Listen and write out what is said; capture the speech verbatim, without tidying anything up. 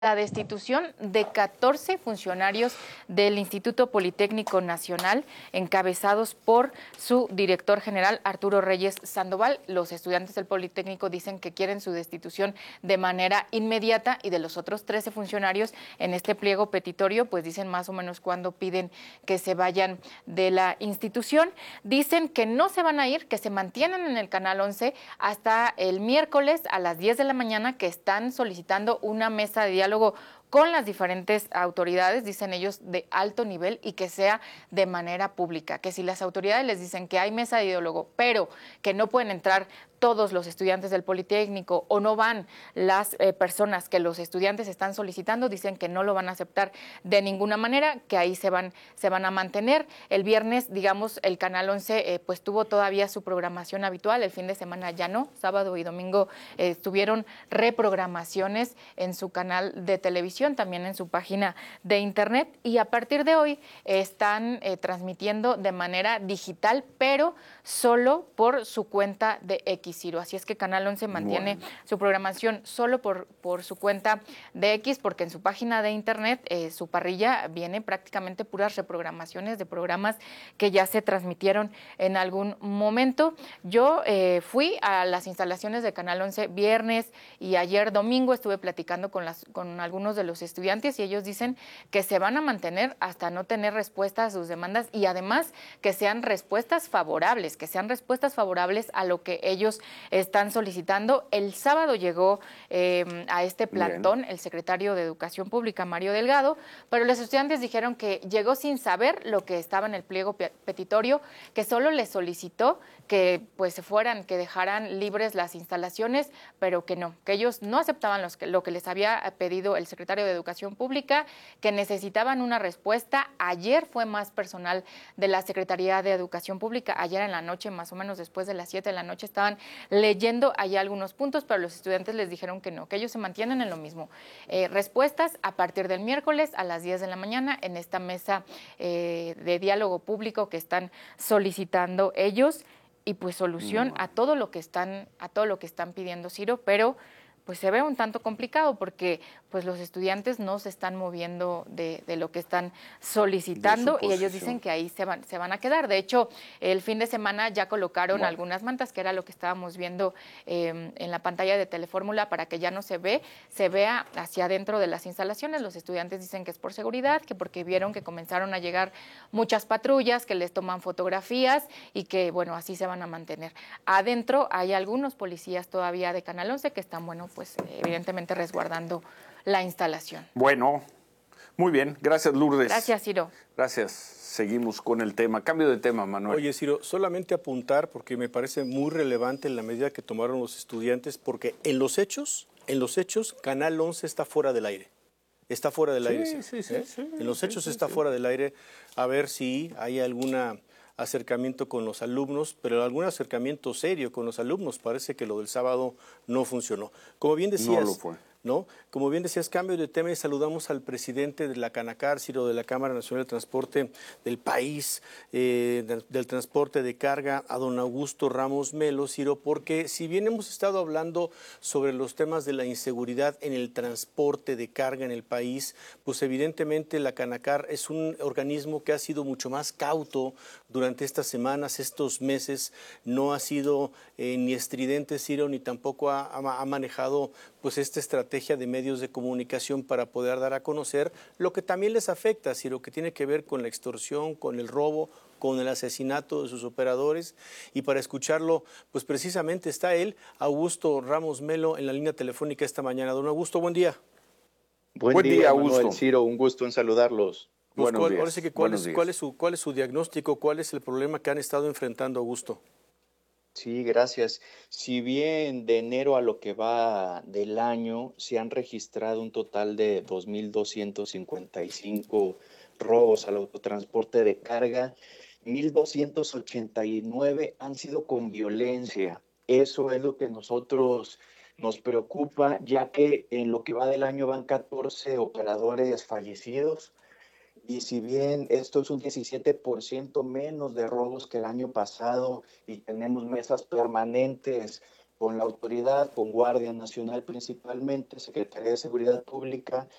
la destitución de catorce funcionarios del Instituto Politécnico Nacional, encabezados por su director general, Arturo Reyes Sandoval. Los estudiantes del Politécnico dicen que quieren su destitución de manera inmediata, y de los otros trece funcionarios en este pliego petitorio, pues dicen más o menos cuándo piden que se vayan de la institución. Dicen que no se van a ir, que se mantienen en el Canal once hasta el miércoles a las diez de la mañana, que están solicitando una mesa de diálogo con las diferentes autoridades, dicen ellos, de alto nivel, y que sea de manera pública, que si las autoridades les dicen que hay mesa de diálogo, pero que no pueden entrar todos los estudiantes del Politécnico o no van las eh, personas que los estudiantes están solicitando, dicen que no lo van a aceptar de ninguna manera, que ahí se van, se van a mantener. El viernes, digamos, el Canal once eh, pues tuvo todavía su programación habitual, el fin de semana ya no, sábado y domingo eh, tuvieron reprogramaciones en su canal de televisión, también en su página de internet, y a partir de hoy eh, están eh, transmitiendo de manera digital, pero solo por su cuenta de X. Ciro. Así es que Canal once mantiene bueno. su programación solo por, por su cuenta de X, porque en su página de internet eh, su parrilla viene prácticamente puras reprogramaciones de programas que ya se transmitieron en algún momento. Yo eh, fui a las instalaciones de Canal once viernes y ayer domingo estuve platicando con, las, con algunos de los estudiantes, y ellos dicen que se van a mantener hasta no tener respuesta a sus demandas, y además que sean respuestas favorables, que sean respuestas favorables a lo que ellos están solicitando. El sábado llegó eh, a este plantón Bien. el secretario de Educación Pública, Mario Delgado, pero los estudiantes dijeron que llegó sin saber lo que estaba en el pliego petitorio, que solo les solicitó que pues se fueran, que dejaran libres las instalaciones, pero que no, que ellos no aceptaban los que, lo que les había pedido el secretario de Educación Pública, que necesitaban una respuesta. Ayer fue más personal de la Secretaría de Educación Pública, ayer en la noche, más o menos después de las siete de la noche, estaban leyendo allá algunos puntos, pero los estudiantes les dijeron que no, que ellos se mantienen en lo mismo. Eh, respuestas a partir del miércoles a las diez de la mañana en esta mesa eh, de diálogo público que están solicitando ellos, y pues solución mm. a todo lo que están, a todo lo que están pidiendo, Ciro, pero pues se ve un tanto complicado porque pues los estudiantes no se están moviendo de, de lo que están solicitando, y ellos dicen que ahí se van, se van a quedar. De hecho, el fin de semana ya colocaron bueno. algunas mantas, que era lo que estábamos viendo eh, en la pantalla de Telefórmula, para que ya no se ve, se vea hacia adentro de las instalaciones. Los estudiantes dicen que es por seguridad, que porque vieron que comenzaron a llegar muchas patrullas, que les toman fotografías y que, bueno, así se van a mantener. Adentro hay algunos policías todavía de Canal once que están, bueno, pues evidentemente resguardando la instalación. Bueno, muy bien. Gracias, Lourdes. Gracias, Ciro. Gracias. Seguimos con el tema. Cambio de tema, Manuel. Oye, Ciro, solamente apuntar, porque me parece muy relevante la medida que tomaron los estudiantes, porque en los hechos, en los hechos, Canal once está fuera del aire. Está fuera del sí, aire, sí, sí, sí, ¿eh? sí. En los sí, hechos sí, está sí. fuera del aire. A ver si hay alguna acercamiento con los alumnos, pero algún acercamiento serio con los alumnos. Parece que lo del sábado no funcionó. Como bien decías, no lo fue. ¿no? Como bien decías, cambio de tema, y saludamos al presidente de la Canacar, Ciro, de la Cámara Nacional de Transporte del país, eh, del, del transporte de carga, a don Augusto Ramos Melo, Ciro, porque si bien hemos estado hablando sobre los temas de la inseguridad en el transporte de carga en el país, pues evidentemente la Canacar es un organismo que ha sido mucho más cauto durante estas semanas, estos meses, no ha sido eh, ni estridente, Ciro, ni tampoco ha, ha, ha manejado pues esta estrategia de medios de comunicación para poder dar a conocer lo que también les afecta, si lo que tiene que ver con la extorsión, con el robo, con el asesinato de sus operadores. Y para escucharlo, pues precisamente está él, Augusto Ramos Melo, en la línea telefónica esta mañana. Don Augusto, buen día. Buen, buen día, día Augusto. Manuel, Ciro, un gusto en saludarlos. Pues Buenos cuál, días. Ahora sí que cuál Buenos es, cuál es su, cuál es su diagnóstico, cuál es el problema que han estado enfrentando, Augusto. Sí, gracias. Si bien de enero a lo que va del año se han registrado un total de dos mil doscientos cincuenta y cinco robos al autotransporte de carga, mil doscientos ochenta y nueve han sido con violencia. Eso es lo que nosotros nos preocupa, ya que en lo que va del año van catorce operadores fallecidos. Y si bien esto es un diecisiete por ciento menos de robos que el año pasado y tenemos mesas permanentes con la autoridad, con Guardia Nacional principalmente, Secretaría de Seguridad Pública,